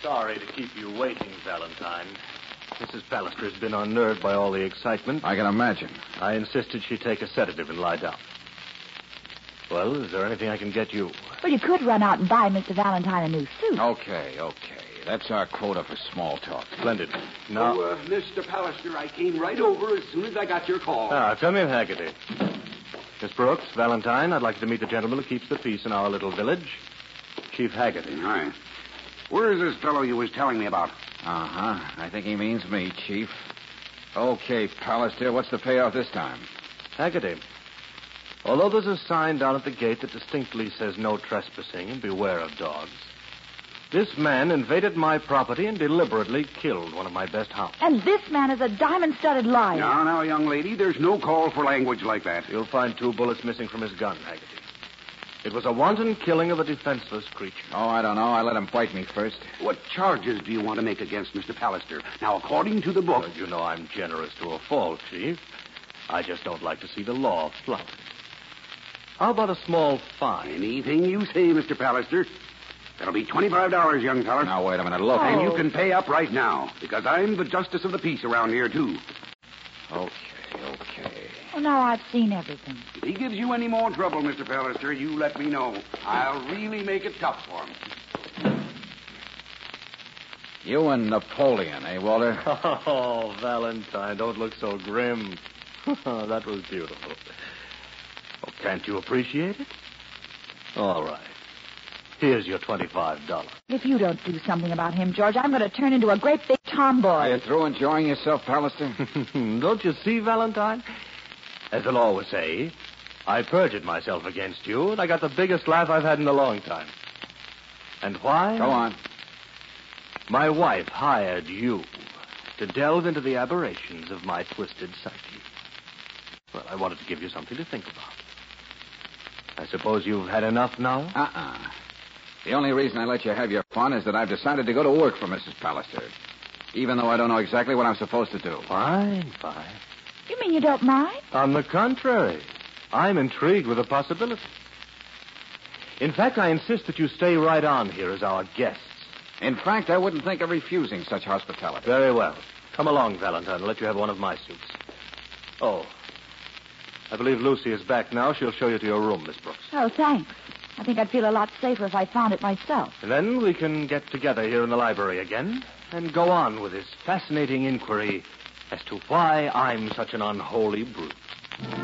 Sorry to keep you waiting, Valentine. Mrs. Pallister has been unnerved by all the excitement. I can imagine. I insisted she take a sedative and lie down. Well, is there anything I can get you? Well, you could run out and buy Mr. Valentine a new suit. Okay. That's our quota for small talk. Splendid. Now... Mr. Pallister, I came right over as soon as I got your call. Come in, Haggerty. Miss Brooks, Valentine, I'd like you to meet the gentleman who keeps the peace in our little village, Chief Haggerty. Hi. Where is this fellow you was telling me about? I think he means me, Chief. Okay, Pallister, what's the payoff this time? Haggerty, although there's a sign down at the gate that distinctly says no trespassing and beware of dogs, this man invaded my property and deliberately killed one of my best hounds. And this man is a diamond-studded liar. Now, young lady, there's no call for language like that. You'll find 2 bullets missing from his gun, Haggerty. It was a wanton killing of a defenseless creature. Oh, I don't know. I let him bite me first. What charges do you want to make against Mr. Pallister? Now, according to the book... Well, you know I'm generous to a fault, Chief. I just don't like to see the law flouted. How about a small fine? Anything you say, Mr. Pallister. That'll be $25, young fella. Now, wait a minute. Look. And you can pay up right now, because I'm the justice of the peace around here, too. Okay. Well, now I've seen everything. If he gives you any more trouble, Mr. Pallister, you let me know. I'll really make it tough for him. You and Napoleon, eh, Walter? Oh, Valentine, don't look so grim. That was beautiful. Oh, can't you appreciate it? All right. Here's your $25. If you don't do something about him, George, I'm going to turn into a great big tomboy. Are you through enjoying yourself, Pallister? Don't you see, Valentine? As the law would say, I perjured myself against you, and I got the biggest laugh I've had in a long time. And why? Go on. My wife hired you to delve into the aberrations of my twisted psyche. Well, I wanted to give you something to think about. I suppose you've had enough now? The only reason I let you have your fun is that I've decided to go to work for Mrs. Pallister, even though I don't know exactly what I'm supposed to do. Fine. You mean you don't mind? On the contrary, I'm intrigued with the possibility. In fact, I insist that you stay right on here as our guests. In fact, I wouldn't think of refusing such hospitality. Very well. Come along, Valentine. I'll let you have one of my suits. Oh, I believe Lucy is back now. She'll show you to your room, Miss Brooks. Oh, thanks. I think I'd feel a lot safer if I found it myself. And then we can get together here in the library again and go on with this fascinating inquiry as to why I'm such an unholy brute.